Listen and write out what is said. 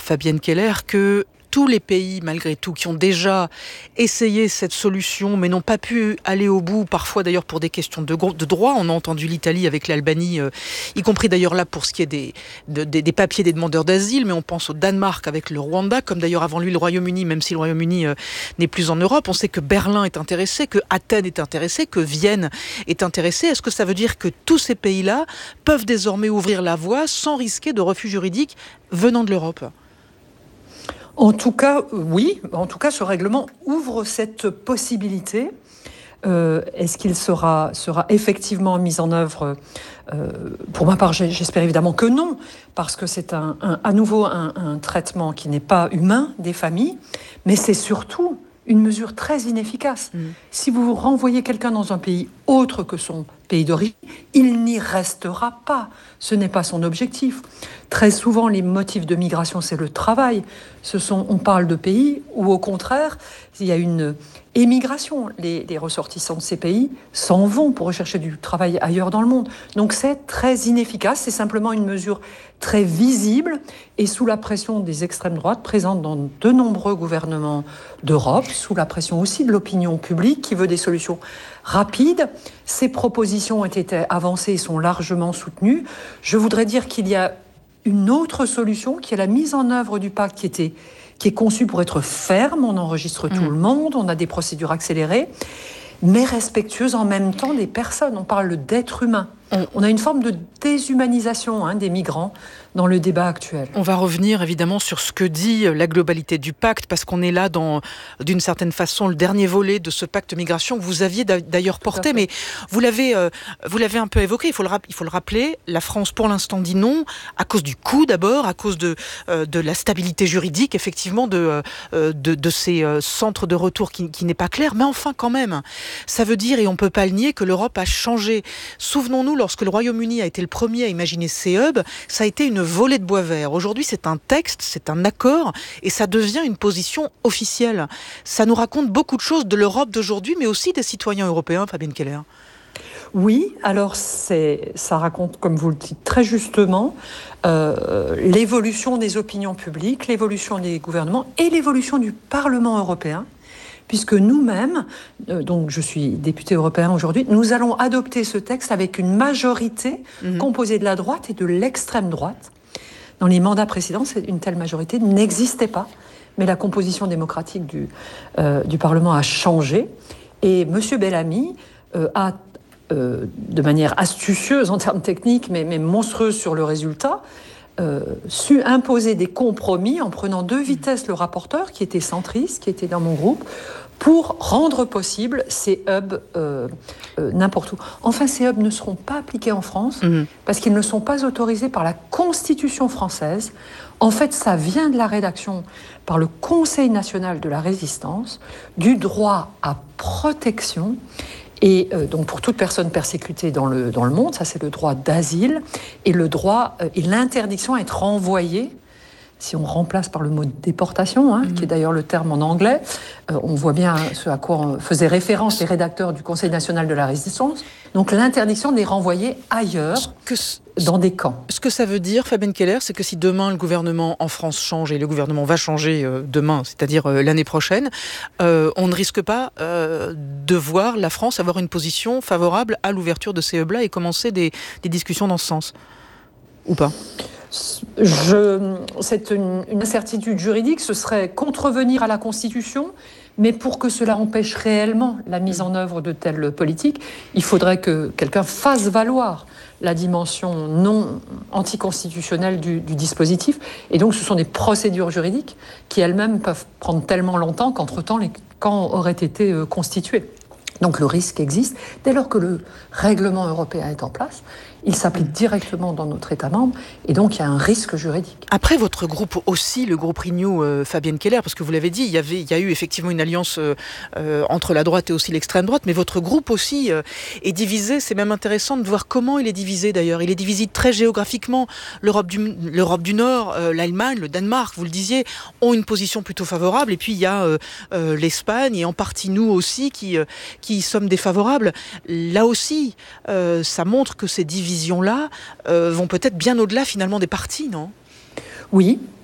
Fabienne Keller, que tous les pays, malgré tout, qui ont déjà essayé cette solution, mais n'ont pas pu aller au bout, parfois d'ailleurs pour des questions de droit. On a entendu l'Italie avec l'Albanie, y compris d'ailleurs là pour ce qui est des papiers des demandeurs d'asile, mais on pense au Danemark avec le Rwanda, comme d'ailleurs avant lui le Royaume-Uni, même si le Royaume-Uni n'est plus en Europe. On sait que Berlin est intéressé, que Athènes est intéressé, que Vienne est intéressée. Est-ce que ça veut dire que tous ces pays-là peuvent désormais ouvrir la voie sans risquer de refus juridique venant de l'Europe ? En tout cas, oui. En tout cas, ce règlement ouvre cette possibilité. Est-ce qu'il sera effectivement mis en œuvre ? Pour ma part, j'espère évidemment que non, parce que c'est à nouveau un traitement qui n'est pas humain des familles, mais c'est surtout une mesure très inefficace. Si vous renvoyez quelqu'un dans un pays autre que son pays d'origine, il n'y restera pas. Ce n'est pas son objectif. Très souvent, les motifs de migration, c'est le travail. On parle de pays où, au contraire, il y a une émigration. Les ressortissants de ces pays s'en vont pour rechercher du travail ailleurs dans le monde. Donc c'est très inefficace. C'est simplement une mesure très visible et sous la pression des extrêmes droites présentes dans de nombreux gouvernements d'Europe, sous la pression aussi de l'opinion publique qui veut des solutions rapides. Ces propositions ont été avancées et sont largement soutenues. Je voudrais dire qu'il y a une autre solution qui est la mise en œuvre du pacte qui est conçu pour être ferme. On enregistre tout le monde, on a des procédures accélérées, mais respectueuses en même temps des personnes. On parle d'êtres humains. On a une forme de déshumanisation des migrants dans le débat actuel. On va revenir évidemment sur ce que dit la globalité du pacte, parce qu'on est là dans, d'une certaine façon, le dernier volet de ce pacte migration que vous aviez d'ailleurs porté, mais vous l'avez un peu évoqué, il faut le rappeler, la France pour l'instant dit non, à cause du coût d'abord, à cause de la stabilité juridique, effectivement, de ces centres de retour qui n'est pas clair, mais enfin quand même, ça veut dire, et on ne peut pas le nier, que l'Europe a changé. Souvenons-nous, lorsque le Royaume-Uni a été le premier à imaginer ces hubs, ça a été une volée de bois vert. Aujourd'hui, c'est un texte, c'est un accord, et ça devient une position officielle. Ça nous raconte beaucoup de choses de l'Europe d'aujourd'hui, mais aussi des citoyens européens, Fabienne Keller. Oui, alors ça raconte, comme vous le dites très justement, l'évolution des opinions publiques, l'évolution des gouvernements et l'évolution du Parlement européen. Puisque nous-mêmes, donc je suis député européen aujourd'hui, nous allons adopter ce texte avec une majorité composée de la droite et de l'extrême droite. Dans les mandats précédents, une telle majorité n'existait pas, mais la composition démocratique du Parlement a changé. Et M. Bellamy a, de manière astucieuse en termes techniques, mais monstrueuse sur le résultat, su imposer des compromis en prenant de vitesse le rapporteur, qui était centriste, qui était dans mon groupe, pour rendre possible ces hubs n'importe où. Enfin, ces hubs ne seront pas appliqués en France parce qu'ils ne sont pas autorisés par la Constitution française. En fait, ça vient de la rédaction par le Conseil national de la résistance du droit à protection. Et donc pour toute personne persécutée dans le monde, ça c'est le droit d'asile et le droit et l'interdiction à être renvoyé. Si on remplace par le mot déportation, qui est d'ailleurs le terme en anglais, on voit bien ce à quoi faisaient référence les rédacteurs du Conseil national de la résistance. Donc l'interdiction de les renvoyer ailleurs, dans des camps. Ce que ça veut dire, Fabienne Keller, c'est que si demain le gouvernement en France change, et le gouvernement va changer demain, c'est-à-dire l'année prochaine, on ne risque pas de voir la France avoir une position favorable à l'ouverture de ces hubs-là et commencer des discussions dans ce sens, ou pas ? C'est une incertitude juridique, ce serait contrevenir à la Constitution, mais pour que cela empêche réellement la mise en œuvre de telles politiques, il faudrait que quelqu'un fasse valoir la dimension non anticonstitutionnelle du dispositif. Et donc, ce sont des procédures juridiques qui elles-mêmes peuvent prendre tellement longtemps qu'entre-temps, les camps auraient été constitués. Donc le risque existe. Dès lors que le règlement européen est en place, il s'applique directement dans notre État membre et donc il y a un risque juridique. Après votre groupe aussi, le groupe Renew, Fabienne Keller, parce que vous l'avez dit, il y a eu effectivement une alliance entre la droite et aussi l'extrême droite, mais votre groupe aussi est divisé. C'est même intéressant de voir comment il est divisé d'ailleurs. Il est divisé très géographiquement. L'Europe du Nord, l'Allemagne, le Danemark, vous le disiez, ont une position plutôt favorable. Et puis il y a l'Espagne et en partie nous aussi qui sommes défavorables. Là aussi, ça montre que ces divisions-là vont peut-être bien au-delà finalement des partis, non ? Oui,